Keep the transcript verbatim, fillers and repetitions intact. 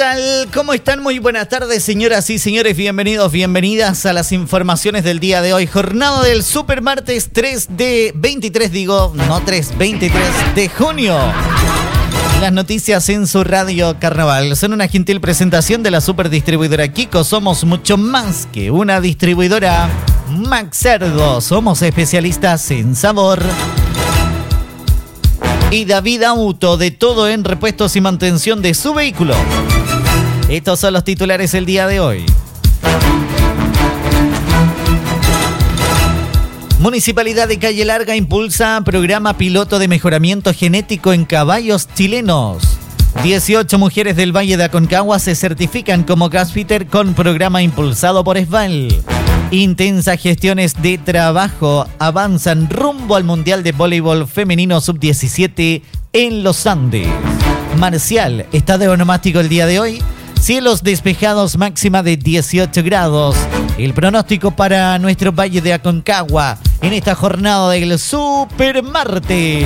tal? ¿Cómo están? Muy buenas tardes, señoras y señores. Bienvenidos, bienvenidas a las informaciones del día de hoy. Jornada del Super Martes tres de veintitrés, digo, no tres, veintitrés de junio. Las noticias en su radio Carnaval son una gentil presentación de la super distribuidora Kiko. Somos mucho más que una distribuidora. Max Cerdo, somos especialistas en sabor. Y David Auto, de todo en repuestos y mantención de su vehículo. Estos son los titulares el día de hoy. Municipalidad de Calle Larga impulsa programa piloto de mejoramiento genético en caballos chilenos. dieciocho mujeres del Valle de Aconcagua se certifican como gasfitter con programa impulsado por ESVAL. Intensas gestiones de trabajo avanzan rumbo al Mundial de Voleibol Femenino sub diecisiete en los Andes. Marcial está de onomástico el día de hoy. Cielos despejados, máxima de dieciocho grados. El pronóstico para nuestro Valle de Aconcagua en esta jornada del Super Martes.